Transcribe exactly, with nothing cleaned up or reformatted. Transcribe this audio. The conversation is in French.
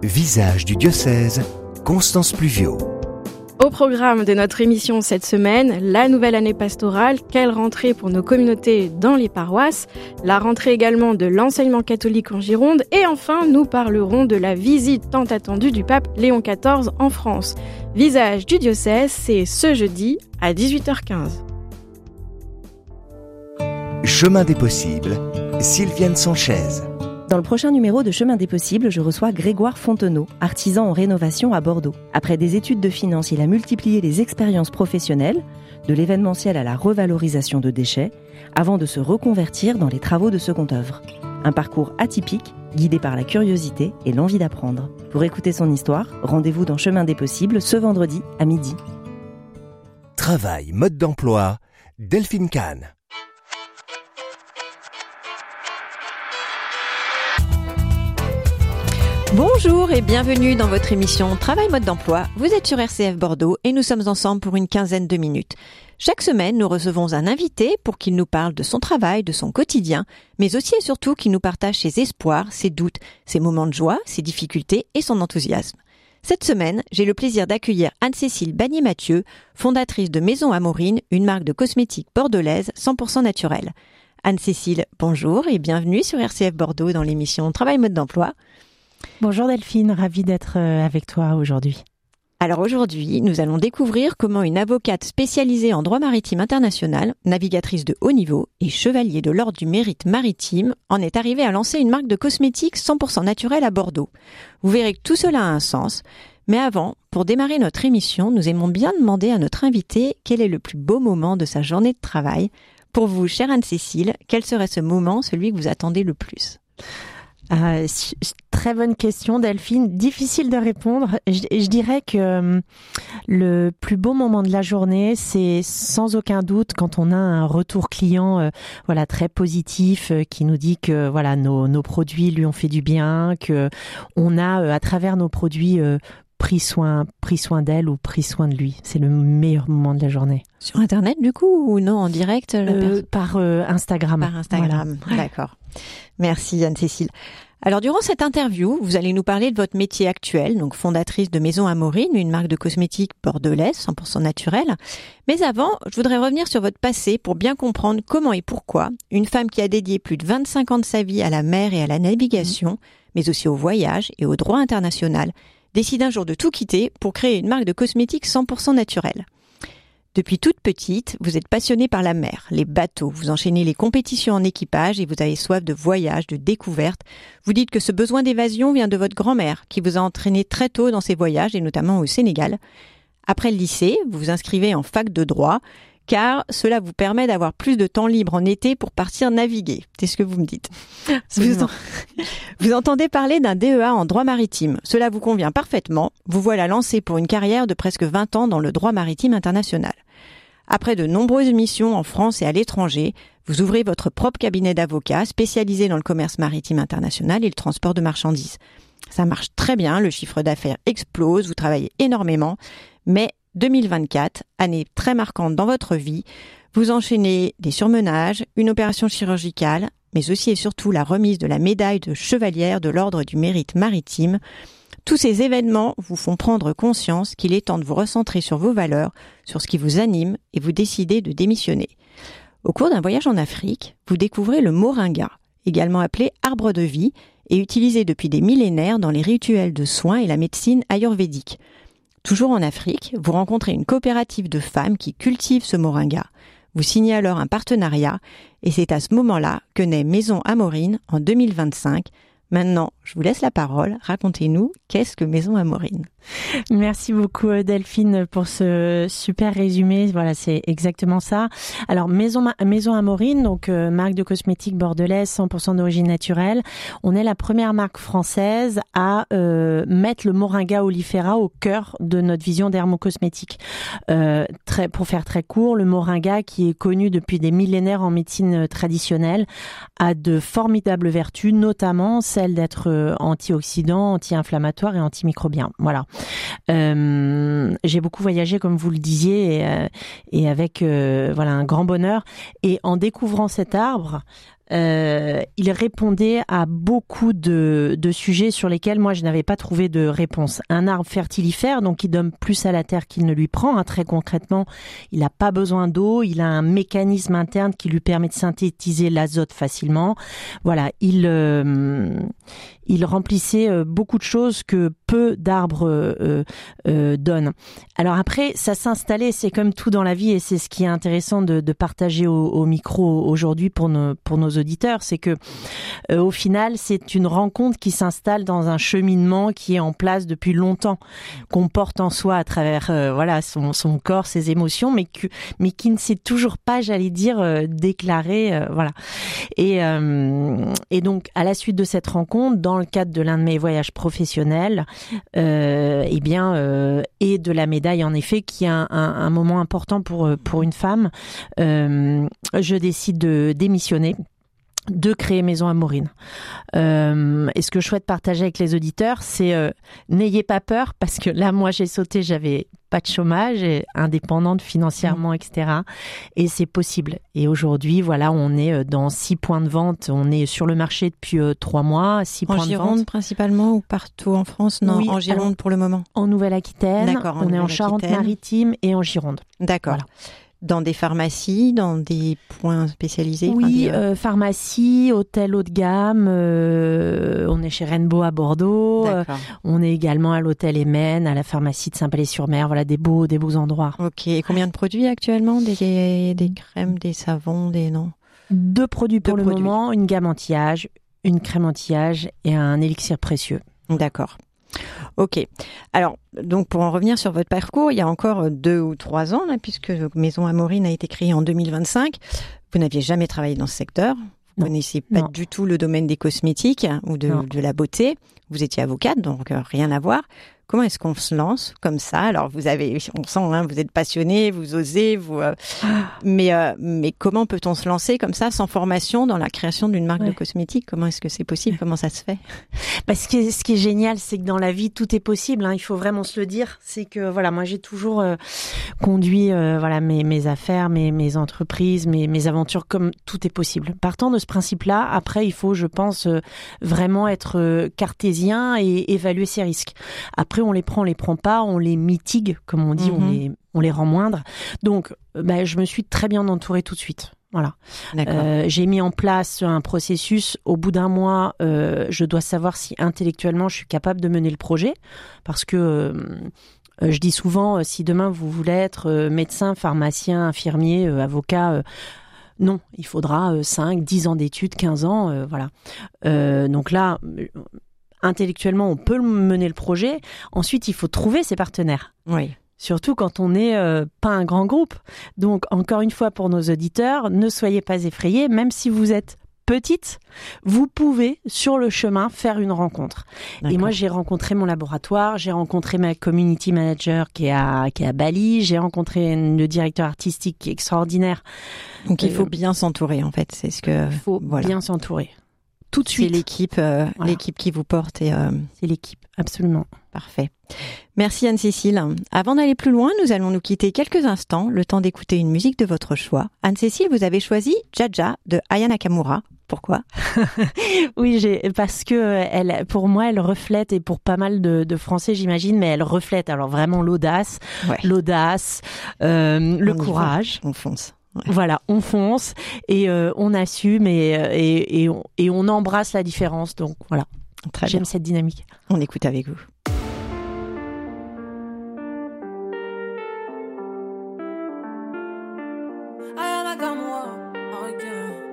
Visage du diocèse, Constance Pluvio. Au programme de notre émission cette semaine, la nouvelle année pastorale, quelle rentrée pour nos communautés dans les paroisses, la rentrée également de l'enseignement catholique en Gironde et enfin nous parlerons de la visite tant attendue du pape Léon quatorze en France. Visage du diocèse, c'est ce jeudi à dix-huit heures quinze. Chemin des possibles, Sylviane Sanchez. Dans le prochain numéro de Chemin des possibles, je reçois Grégoire Fontenot, artisan en rénovation à Bordeaux. Après des études de finance, il a multiplié les expériences professionnelles, de l'événementiel à la revalorisation de déchets, avant de se reconvertir dans les travaux de seconde œuvre. Un parcours atypique, guidé par la curiosité et l'envie d'apprendre. Pour écouter son histoire, rendez-vous dans Chemin des possibles ce vendredi à midi. Travail, mode d'emploi, Delphine Kahn. Bonjour et bienvenue dans votre émission Travail mode d'emploi. Vous êtes sur R C F Bordeaux et nous sommes ensemble pour une quinzaine de minutes. Chaque semaine, nous recevons un invité pour qu'il nous parle de son travail, de son quotidien, mais aussi et surtout qu'il nous partage ses espoirs, ses doutes, ses moments de joie, ses difficultés et son enthousiasme. Cette semaine, j'ai le plaisir d'accueillir Anne-Cécile Bagné-Mathieu, fondatrice de Maison Amorine, une marque de cosmétiques bordelaise cent pour cent naturelle. Anne-Cécile, bonjour et bienvenue sur R C F Bordeaux dans l'émission Travail mode d'emploi. Bonjour Delphine, ravie d'être avec toi aujourd'hui. Alors aujourd'hui, nous allons découvrir comment une avocate spécialisée en droit maritime international, navigatrice de haut niveau et chevalier de l'ordre du mérite maritime en est arrivée à lancer une marque de cosmétiques cent pour cent naturelle à Bordeaux. Vous verrez que tout cela a un sens. Mais avant, pour démarrer notre émission, nous aimons bien demander à notre invité quel est le plus beau moment de sa journée de travail. Pour vous, chère Anne-Cécile, quel serait ce moment, celui que vous attendez le plus ? Euh, très bonne question Delphine, difficile de répondre. Je, je dirais que euh, le plus beau moment de la journée, c'est sans aucun doute quand on a un retour client euh, voilà très positif euh, qui nous dit que voilà nos, nos produits lui ont fait du bien, que on a euh, à travers nos produits euh, pris soin, pris soin d'elle ou pris soin de lui. C'est le meilleur moment de la journée. Sur Internet, du coup, ou non, en direct la euh, pers- Par euh, Instagram. Par Instagram, voilà. D'accord. Merci Anne-Cécile. Alors, durant cette interview, vous allez nous parler de votre métier actuel, donc fondatrice de Maison Amorine, une marque de cosmétiques bordelaise, cent pour cent naturelle. Mais avant, je voudrais revenir sur votre passé pour bien comprendre comment et pourquoi une femme qui a dédié plus de vingt-cinq ans de sa vie à la mer et à la navigation, mais aussi au voyage et au droit international, décide un jour de tout quitter pour créer une marque de cosmétiques cent pour cent naturelle. Depuis toute petite, vous êtes passionnée par la mer, les bateaux, vous enchaînez les compétitions en équipage et vous avez soif de voyage, de découverte. Vous dites que ce besoin d'évasion vient de votre grand-mère qui vous a entraîné très tôt dans ses voyages et notamment au Sénégal. Après le lycée, vous vous inscrivez en fac de droit car cela vous permet d'avoir plus de temps libre en été pour partir naviguer. C'est ce que vous me dites. Vous, en... vous entendez parler d'un D E A en droit maritime. Cela vous convient parfaitement. Vous voilà lancé pour une carrière de presque vingt ans dans le droit maritime international. Après de nombreuses missions en France et à l'étranger, vous ouvrez votre propre cabinet d'avocats spécialisé dans le commerce maritime international et le transport de marchandises. Ça marche très bien, le chiffre d'affaires explose, vous travaillez énormément, mais deux mille vingt-quatre, année très marquante dans votre vie, vous enchaînez des surmenages, une opération chirurgicale, mais aussi et surtout la remise de la médaille de chevalière de l'ordre du mérite maritime. Tous ces événements vous font prendre conscience qu'il est temps de vous recentrer sur vos valeurs, sur ce qui vous anime et vous décidez de démissionner. Au cours d'un voyage en Afrique, vous découvrez le moringa, également appelé arbre de vie et utilisé depuis des millénaires dans les rituels de soins et la médecine ayurvédique. Toujours en Afrique, vous rencontrez une coopérative de femmes qui cultive ce moringa. Vous signez alors un partenariat et c'est à ce moment-là que naît Maison Amorine en deux mille vingt-cinq. Maintenant, je vous laisse la parole. Racontez-nous, qu'est-ce que Maison Amorine ? Merci beaucoup Delphine pour ce super résumé. Voilà, c'est exactement ça. Alors Maison Maison Amorine, donc euh, marque de cosmétiques bordelaise cent pour cent d'origine naturelle. On est la première marque française à euh, mettre le moringa oleifera au cœur de notre vision dermocosmétique. Euh, très, pour faire très court, le moringa qui est connu depuis des millénaires en médecine traditionnelle a de formidables vertus, notamment celle d'être antioxydant, anti-inflammatoire et antimicrobien. Voilà. Euh, j'ai beaucoup voyagé, comme vous le disiez, et, euh, et avec euh, voilà un grand bonheur. Et en découvrant cet arbre, Euh, il répondait à beaucoup de, de sujets sur lesquels moi je n'avais pas trouvé de réponse. Un arbre fertilifère, donc il donne plus à la terre qu'il ne lui prend. Hein, très concrètement, il n'a pas besoin d'eau, il a un mécanisme interne qui lui permet de synthétiser l'azote facilement. Voilà, il euh, il remplissait euh, beaucoup de choses que peu d'arbres euh, euh, donnent. Alors après, ça s'installait, c'est comme tout dans la vie, et c'est ce qui est intéressant de, de partager au, au micro aujourd'hui pour nos, pour nos auditeurs, c'est que euh, au final, c'est une rencontre qui s'installe dans un cheminement qui est en place depuis longtemps, qu'on porte en soi à travers euh, voilà son, son corps, ses émotions, mais, que, mais qui ne s'est toujours pas, j'allais dire, euh, déclaré. Euh, voilà. Et, euh, et donc, à la suite de cette rencontre, dans le cadre de l'un de mes voyages professionnels, euh, eh bien, euh, et de la médaille, en effet, qui est un, un, un moment important pour, pour une femme, euh, je décide de démissionner, de créer Maison Amorine. Euh, et ce que je souhaite partager avec les auditeurs, c'est euh, n'ayez pas peur, parce que là, moi, j'ai sauté, j'avais pas de chômage, et indépendante financièrement, mmh. et cetera. Et c'est possible. Et aujourd'hui, voilà, on est dans six points de vente. On est sur le marché depuis euh, trois mois, six points de vente. En Gironde principalement ou partout en France? Non, oui, en Gironde alors, pour le moment. En Nouvelle-Aquitaine. D'accord. En on est en Charente-Maritime et en Gironde. D'accord. Voilà. Dans des pharmacies, dans des points spécialisés? Oui, enfin, des, euh... euh, pharmacie, hôtel haut de gamme. Euh, on est chez Rainbow à Bordeaux. Euh, on est également à l'hôtel Emen, à la pharmacie de Saint-Palais-sur-Mer. Voilà, des beaux, des beaux endroits. Ok. Et combien de produits actuellement? Des, des crèmes, des savons, des non? Deux produits pour Deux le produits. moment. Une gamme anti-âge, une crème anti-âge et un élixir précieux. D'accord. Ok. Alors, donc pour en revenir sur votre parcours, il y a encore deux ou trois ans, là, puisque Maison Amorine a été créée en deux mille vingt-cinq, vous n'aviez jamais travaillé dans ce secteur. Vous ne connaissiez pas non. du tout le domaine des cosmétiques ou de, de la beauté. Vous étiez avocate, donc euh, rien à voir. Comment est-ce qu'on se lance comme ça? Alors, vous avez, on sent, hein, vous êtes passionné, vous osez, vous. Euh, mais, euh, mais comment peut-on se lancer comme ça, sans formation, dans la création d'une marque ouais. de cosmétiques? Comment est-ce que c'est possible? Comment ça se fait? Bah, ce qui est, ce qui est génial, c'est que dans la vie, tout est possible. Hein, il faut vraiment se le dire. C'est que voilà, moi, j'ai toujours euh, conduit, euh, voilà, mes, mes affaires, mes, mes entreprises, mes, mes aventures comme tout est possible. Partant de ce principe-là, après, il faut, je pense, euh, vraiment être euh, cartésien et évaluer ses risques. Après, on les prend, on les prend pas, on les mitigue, comme on dit, mmh. on les, on les rend moindres. Donc, bah, je me suis très bien entourée tout de suite. Voilà. Euh, j'ai mis en place un processus. Au bout d'un mois, euh, je dois savoir si intellectuellement je suis capable de mener le projet, parce que euh, je dis souvent, si demain vous voulez être euh, médecin, pharmacien, infirmier, euh, avocat. Euh, Non, il faudra euh, cinq, dix ans d'études, quinze ans, euh, voilà. Euh, donc là, intellectuellement, on peut mener le projet. Ensuite, il faut trouver ses partenaires. Oui. Surtout quand on n'est euh, pas un grand groupe. Donc, encore une fois, pour nos auditeurs, ne soyez pas effrayés. Même si vous êtes petite, vous pouvez, sur le chemin, faire une rencontre. D'accord. Et moi, j'ai rencontré mon laboratoire, j'ai rencontré ma community manager qui est à, qui est à Bali, j'ai rencontré le directeur artistique qui est extraordinaire. Donc, il faut euh, bien s'entourer, en fait. C'est ce que... Il faut voilà. bien s'entourer. Tout de suite. C'est l'équipe, euh, voilà. l'équipe qui vous porte. Et, euh... C'est l'équipe, absolument. Parfait. Merci Anne-Cécile. Avant d'aller plus loin, nous allons nous quitter quelques instants, le temps d'écouter une musique de votre choix. Anne-Cécile, vous avez choisi Jaja de Aya Nakamura. Pourquoi? Oui, j'ai, parce que elle, pour moi, elle reflète, et pour pas mal de, de Français, j'imagine, mais elle reflète alors vraiment l'audace, ouais. l'audace, euh, le courage. On fonce. Ouais. Voilà, on fonce et euh, on assume et, et, et, on, et on embrasse la différence. Donc voilà, Très j'aime bien. Cette dynamique. On écoute avec vous. Aya Nakamura, oh yeah.